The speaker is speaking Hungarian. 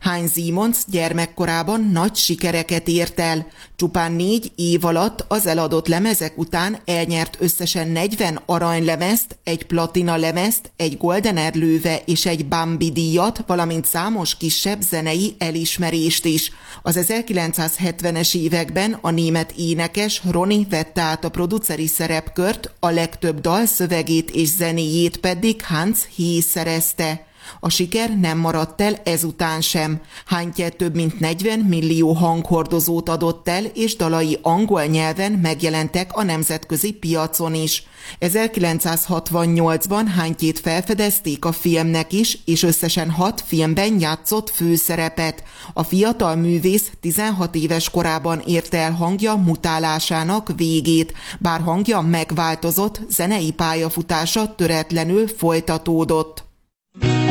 Heinz Simonsz gyermekkorában nagy sikereket ért el. Csupán 4 év alatt az eladott lemezek után elnyert összesen 40 aranylemezt, egy platina lemezt, egy Golden Erlöwe és egy Bambi díjat, valamint számos kisebb zenei elismerést is. Az 1970-es években a német énekes Ronny vette át a produceri szerepkört, a legtöbb dal szövegét és zenéjét pedig Hans Hee szerezte. A siker nem maradt el ezután sem. Heintje több mint 40 millió hanghordozót adott el, és dalai angol nyelven megjelentek a nemzetközi piacon is. 1968-ban Heintjét felfedezték a filmnek is, és összesen 6 filmben játszott főszerepet. A fiatal művész 16 éves korában érte el hangja mutálásának végét, bár hangja megváltozott, zenei pályafutása töretlenül folytatódott.